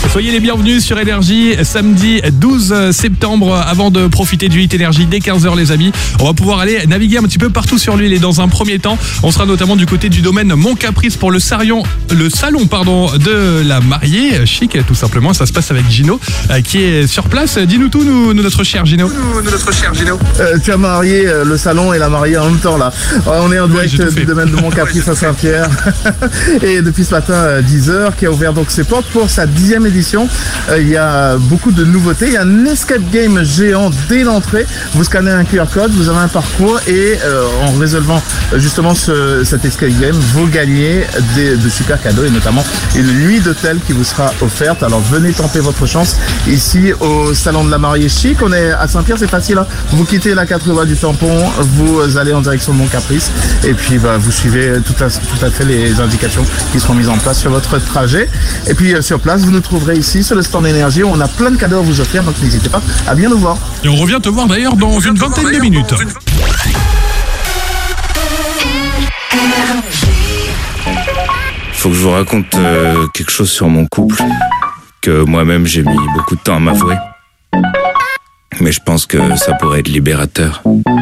Soyez les bienvenus sur Énergie, samedi 12 septembre, avant de profiter du Hit Énergie dès 15h les amis. On va pouvoir aller naviguer un petit peu partout sur l'île et dans un premier temps, on sera notamment du côté du domaine Mon Caprice pour le salon de la mariée, chic tout simplement. Ça se passe avec Gino qui est sur place. Dis-nous tout, notre cher Gino. Tu as marié le salon et la mariée en même temps là. On est en direct du domaine de Mon Caprice à Saint-Pierre et depuis ce matin 10h qui a ouvert donc ses portes pour sa 10e édition. Il y a beaucoup de nouveautés. Il y a un escape game géant dès l'entrée. Vous scannez un QR code, vous avez un parcours et en résolvant justement cet escape game, vous gagnez de super cadeaux et notamment une nuit d'hôtel qui vous sera offerte. Alors venez tenter votre chance ici au salon de la mariée chic. On est à Saint-Pierre, c'est facile. Hein, vous quittez la 4 voies du Tampon, vous allez en direction de Mon Caprice et puis vous suivez tout à fait les indications qui seront mises en place sur votre trajet. Et puis sur place, vous nous trouverez ici sur le stand Énergie où on a plein de cadeaux à vous offrir, donc n'hésitez pas à bien nous voir. Et on revient te voir d'ailleurs dans une vingtaine de minutes. Faut que je vous raconte quelque chose sur mon couple que moi-même j'ai mis beaucoup de temps à m'avouer. Mais je pense que ça pourrait être libérateur.